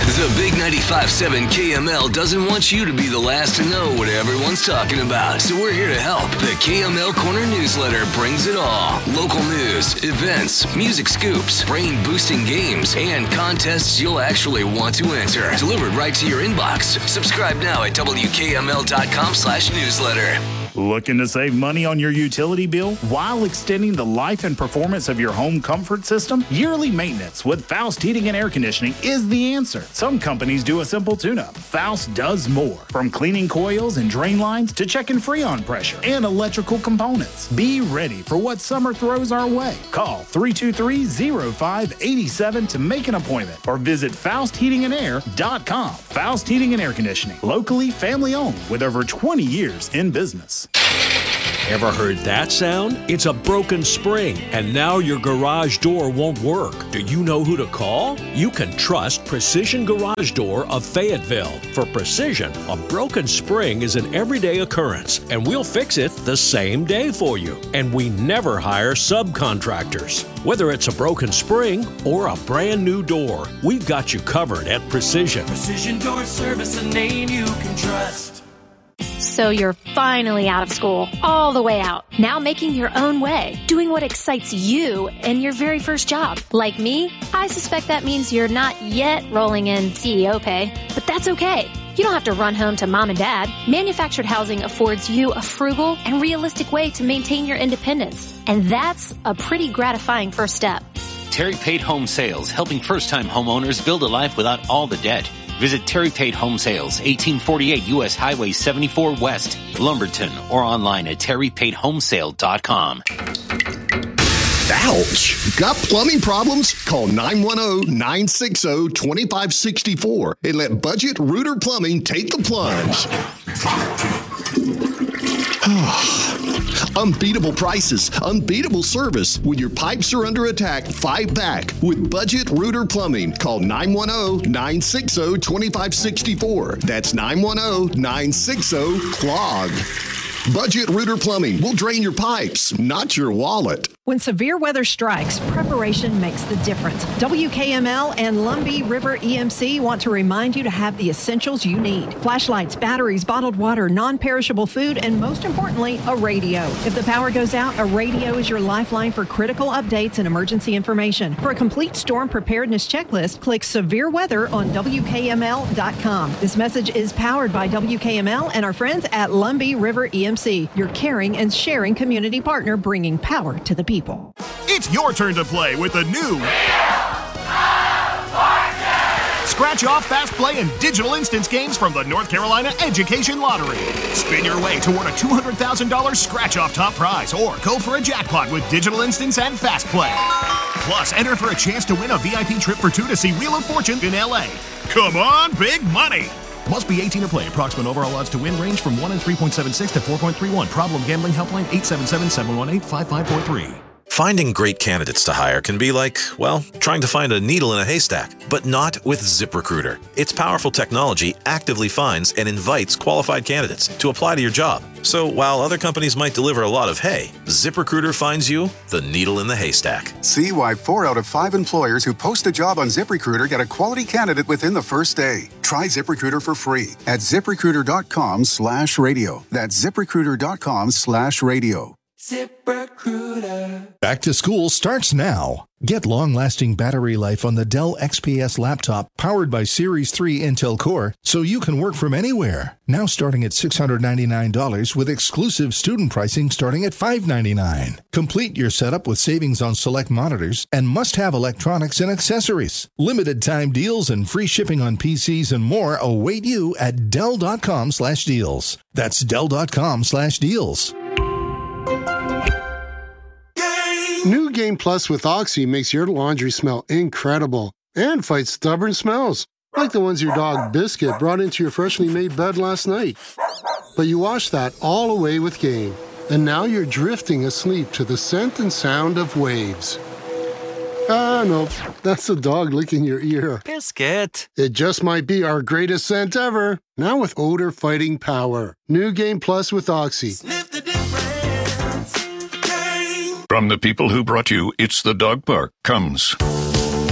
The Big 95.7 KML doesn't want you to be the last to know what everyone's talking about. So we're here to help. The KML Corner newsletter brings it all. Local news, events, music scoops, brain-boosting games, and contests you'll actually want to enter. Delivered right to your inbox. Subscribe now at WKML.com/newsletter. Looking to save money on your utility bill while extending the life and performance of your home comfort system? Yearly maintenance with Faust Heating and Air Conditioning is the answer. Some companies do a simple tune-up. Faust does more. From cleaning coils and drain lines to checking Freon pressure and electrical components. Be ready for what summer throws our way. Call 323-0587 to make an appointment or visit FaustHeatingandAir.com. Faust Heating and Air Conditioning. Locally family-owned with over 20 years in business. Ever heard that sound? It's a broken spring, and now your garage door won't work. Do you know who to call? You can trust Precision Garage Door of Fayetteville. For Precision, a broken spring is an everyday occurrence, and we'll fix it the same day for you. And we never hire subcontractors. Whether it's a broken spring or a brand new door, we've got you covered at Precision. Precision Door Service, a name you can trust. So you're finally out of school, all the way out. Now making your own way, doing what excites you in your very first job. Like me, I suspect that means you're not yet rolling in CEO pay, but that's okay. You don't have to run home to mom and dad. Manufactured housing affords you a frugal and realistic way to maintain your independence. And that's a pretty gratifying first step. Terry Pate Home Sales, helping first-time homeowners build a life without all the debt. Visit Terry Pate Home Sales, 1848 U.S. Highway 74 West, Lumberton, or online at terrypatehomesale.com. Ouch! Got plumbing problems? Call 910-960-2564 and let Budget Rooter Plumbing take the plunge. Unbeatable prices, unbeatable service. When your pipes are under attack, fight back with Budget Rooter Plumbing. Call 910-960-2564. That's 910-960-CLOG. Budget Rooter Plumbing will drain your pipes, not your wallet. When severe weather strikes, preparation makes the difference. WKML and Lumbee River EMC want to remind you to have the essentials you need. Flashlights, batteries, bottled water, non-perishable food, and most importantly, a radio. If the power goes out, a radio is your lifeline for critical updates and emergency information. For a complete storm preparedness checklist, click Severe Weather on WKML.com. This message is powered by WKML and our friends at Lumbee River EMC, your caring and sharing community partner bringing power to the people. It's your turn to play with the new Scratch Off, Fast Play, and Digital Instance games from the North Carolina Education Lottery. Spin your way toward a $200,000 Scratch Off top prize or go for a jackpot with Digital Instance and Fast Play. Plus, enter for a chance to win a VIP trip for two to see Wheel of Fortune in LA. Come on, big money! Must be 18 or play. Approximate overall odds to win range from 1 in 3.76 to 4.31. Problem gambling helpline 877-718-5543. Finding great candidates to hire can be like, well, trying to find a needle in a haystack, but not with ZipRecruiter. Its powerful technology actively finds and invites qualified candidates to apply to your job. So while other companies might deliver a lot of hay, ZipRecruiter finds you the needle in the haystack. See why 4 out of 5 employers who post a job on ZipRecruiter get a quality candidate within the first day. Try ZipRecruiter for free at ZipRecruiter.com/radio. That's ZipRecruiter.com/radio. ZipRecruiter. Back to school starts now. Get long-lasting battery life on the Dell XPS laptop powered by Series 3 Intel Core so you can work from anywhere. Now starting at $699 with exclusive student pricing starting at $599. Complete your setup with savings on select monitors and must-have electronics and accessories. Limited time deals and free shipping on PCs and more await you at Dell.com/deals. That's Dell.com/deals. New Game Plus with Oxy makes your laundry smell incredible and fights stubborn smells, like the ones your dog Biscuit brought into your freshly made bed last night. But you wash that all away with Game, and now you're drifting asleep to the scent and sound of waves. No, that's the dog licking your ear. Biscuit. It just might be our greatest scent ever, now with odor-fighting power. New Game Plus with Oxy. Sniff the difference. Game. From the people who brought you It's the Dog Park comes